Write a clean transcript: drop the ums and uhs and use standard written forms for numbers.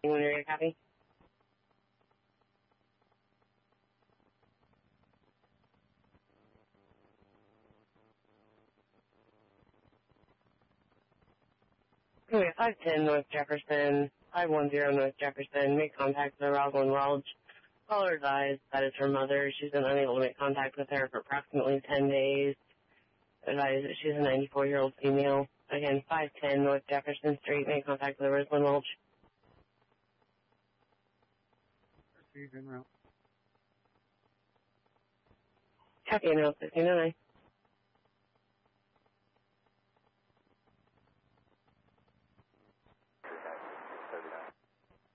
when you're ready, copy. Okay, 510 North Jefferson, 510 North Jefferson, make contact with Rosalind Welch. Caller advised that is her mother. She's been unable to make contact with her for approximately 10 days. Advised that she's a 94-year-old female. Again, 510 North Jefferson Street, make contact with Rosalind Welch. Received en route. Copy, en route, 59.